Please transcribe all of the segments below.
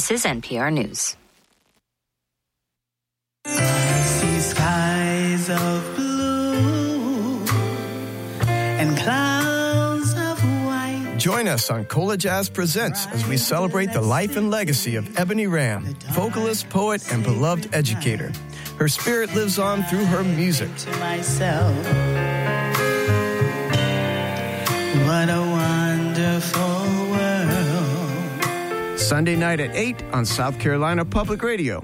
This is NPR News. I see skies of blue and clouds of white. Join us on Cola Jazz Presents as we celebrate the life and legacy of Ebony Ram, vocalist, poet, and beloved educator. Her spirit lives on through her music. To myself, what a wonderful world. Sunday night at 8 on South Carolina Public Radio.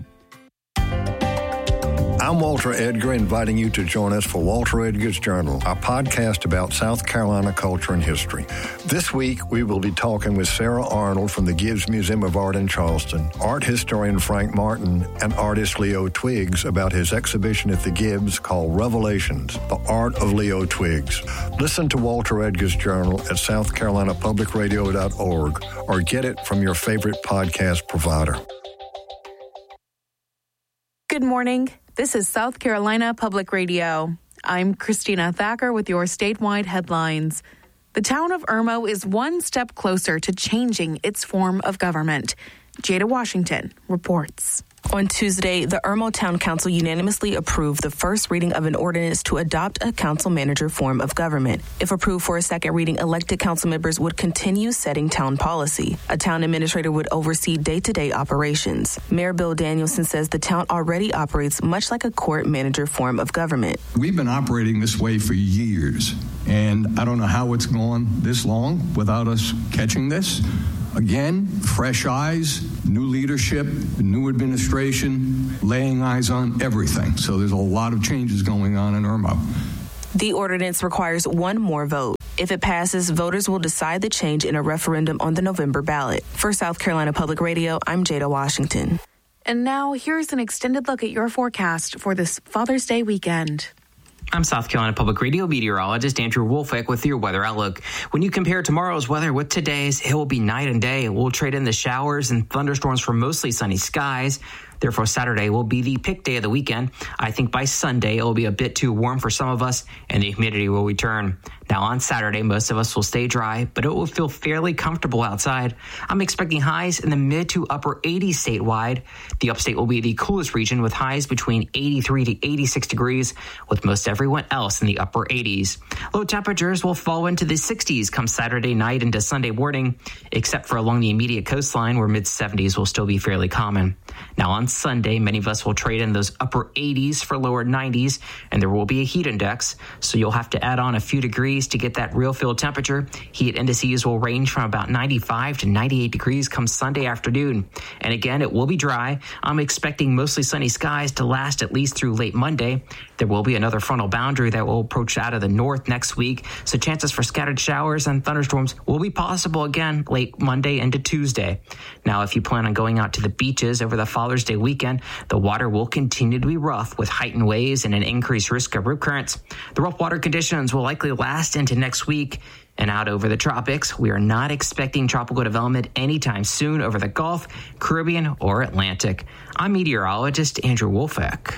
I'm Walter Edgar, inviting you to join us for Walter Edgar's Journal, a podcast about South Carolina culture and history. This week, we will be talking with Sarah Arnold from the Gibbs Museum of Art in Charleston, art historian Frank Martin, and artist Leo Twiggs about his exhibition at the Gibbs called Revelations, The Art of Leo Twiggs. Listen to Walter Edgar's Journal at southcarolinapublicradio.org or get it from your favorite podcast provider. Good morning. This is South Carolina Public Radio. I'm Christina Thacker with your statewide headlines. The town of Irmo is one step closer to changing its form of government. Jada Washington reports. On Tuesday, the Irmo Town Council unanimously approved the first reading of an ordinance to adopt a council manager form of government. If approved for a second reading, elected council members would continue setting town policy. A town administrator would oversee day-to-day operations. Mayor Bill Danielson says the town already operates much like a court manager form of government. We've been operating this way for years, and I don't know how it's gone this long without us catching this. Again, fresh eyes, new leadership, new administration, laying eyes on everything. So there's a lot of changes going on in Irmo. The ordinance requires one more vote. If it passes, voters will decide the change in a referendum on the November ballot. For South Carolina Public Radio, I'm Jada Washington. And now here's an extended look at your forecast for this Father's Day weekend. I'm South Carolina Public Radio meteorologist Andrew Wolfick with your weather outlook. When you compare tomorrow's weather with today's, it will be night and day. We'll trade in the showers and thunderstorms for mostly sunny skies. Therefore, Saturday will be the pick day of the weekend. I think by Sunday, it will be a bit too warm for some of us, and the humidity will return. Now, on Saturday, most of us will stay dry, but it will feel fairly comfortable outside. I'm expecting highs in the mid to upper 80s statewide. The upstate will be the coolest region with highs between 83 to 86 degrees, with most everyone else in the upper 80s. Low temperatures will fall into the 60s come Saturday night into Sunday morning, except for along the immediate coastline where mid-70s will still be fairly common. Now, on Sunday, many of us will trade in those upper 80s for lower 90s, and there will be a heat index, so you'll have to add on a few degrees to get that real field temperature. Heat indices will range from about 95 to 98 degrees come Sunday afternoon. And again, it will be dry. I'm expecting mostly sunny skies to last at least through late Monday. There will be another frontal boundary that will approach out of the north next week, so chances for scattered showers and thunderstorms will be possible again late Monday into Tuesday. Now, if you plan on going out to the beaches over the Father's Day weekend, the water will continue to be rough with heightened waves and an increased risk of rip currents. The rough water conditions will likely last into next week. And out over the tropics, we are not expecting tropical development anytime soon over the Gulf, Caribbean, or Atlantic. I'm meteorologist Andrew Wolfick.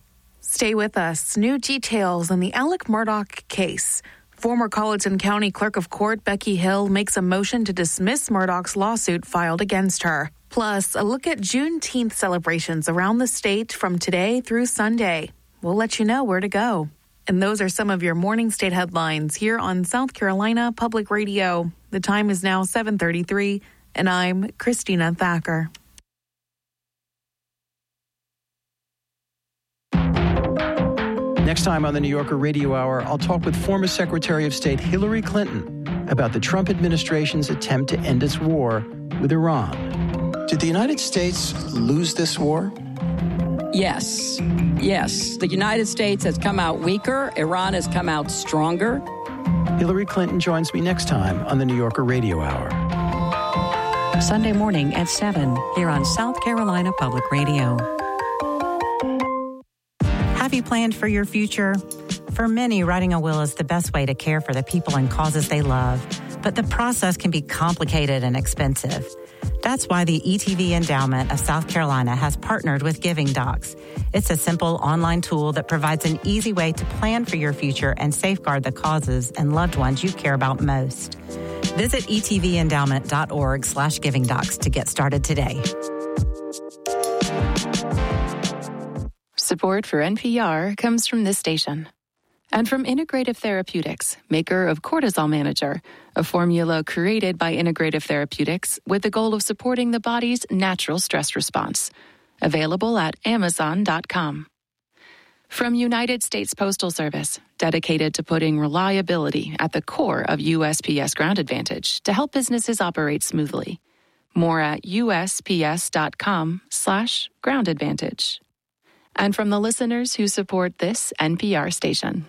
Stay with us. New details on the Alec Murdaugh case. Former Colleton County Clerk of Court Becky Hill makes a motion to dismiss Murdaugh's lawsuit filed against her. Plus, a look at Juneteenth celebrations around the state from today through Sunday. We'll let you know where to go. And those are some of your morning state headlines here on South Carolina Public Radio. The time is now 7:33, and I'm Christina Thacker. Next time on the New Yorker Radio Hour, I'll talk with former Secretary of State Hillary Clinton about the Trump administration's attempt to end its war with Iran. Did the United States lose this war? Yes. Yes. The United States has come out weaker. Iran has come out stronger. Hillary Clinton joins me next time on the New Yorker Radio Hour. Sunday morning at 7 here on South Carolina Public Radio. Have you planned for your future? For many, writing a will is the best way to care for the people and causes they love. But the process can be complicated and expensive. That's why the ETV Endowment of South Carolina has partnered with Giving Docs. It's a simple online tool that provides an easy way to plan for your future and safeguard the causes and loved ones you care about most. Visit etvendowment.org/givingdocs to get started today. Support for NPR comes from this station. And from Integrative Therapeutics, maker of Cortisol Manager, a formula created by Integrative Therapeutics with the goal of supporting the body's natural stress response. Available at Amazon.com. From United States Postal Service, dedicated to putting reliability at the core of USPS Ground Advantage to help businesses operate smoothly. More at USPS.com/Ground Advantage. And from the listeners who support this NPR station.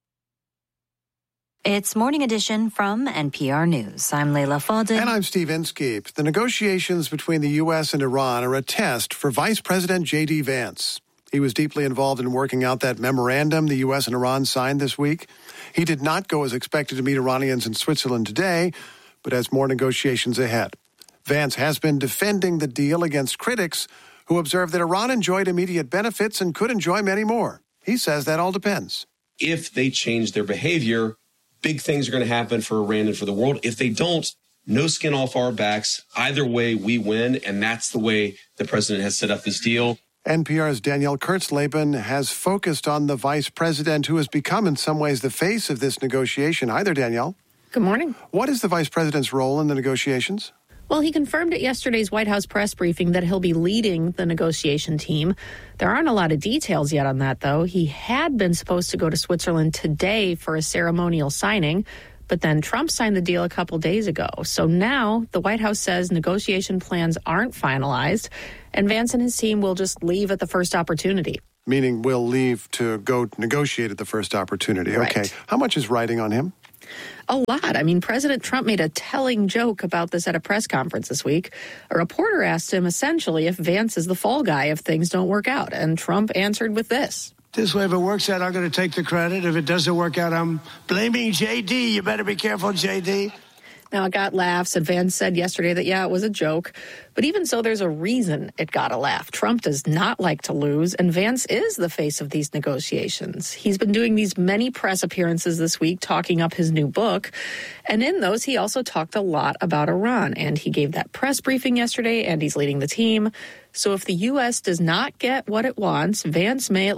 It's Morning Edition from NPR News. I'm Leila Fadel. And I'm Steve Inskeep. The negotiations between the U.S. and Iran are a test for Vice President J.D. Vance. He was deeply involved in working out that memorandum the U.S. and Iran signed this week. He did not go as expected to meet Iranians in Switzerland today, but has more negotiations ahead. Vance has been defending the deal against critics who observe that Iran enjoyed immediate benefits and could enjoy many more. He says that all depends. If they change their behavior, big things are going to happen for Iran and for the world. If they don't, no skin off our backs. Either way, we win, and that's the way the president has set up this deal. NPR's Danielle Kurtzleben has focused on the vice president who has become in some ways the face of this negotiation. Hi there, Danielle. Good morning. What is the vice president's role in the negotiations? Well, he confirmed at yesterday's White House press briefing that he'll be leading the negotiation team. There aren't a lot of details yet on that, though. He had been supposed to go to Switzerland today for a ceremonial signing, but then Trump signed the deal a couple days ago. So now the White House says negotiation plans aren't finalized, and Vance and his team will just leave at the first opportunity. Meaning we'll leave to go negotiate at the first opportunity. Right. Okay. How much is riding on him? A lot. I mean, President Trump made a telling joke about this at a press conference this week. A reporter asked him essentially if Vance is the fall guy if things don't work out, and Trump answered with this. This way, if it works out, I'm going to take the credit. If it doesn't work out, I'm blaming J.D. You better be careful, J.D. Now, it got laughs, and Vance said yesterday that, yeah, it was a joke. But even so, there's a reason it got a laugh. Trump does not like to lose, and Vance is the face of these negotiations. He's been doing these many press appearances this week, talking up his new book. And in those, he also talked a lot about Iran. And he gave that press briefing yesterday, and he's leading the team. So if the U.S. does not get what it wants, Vance may at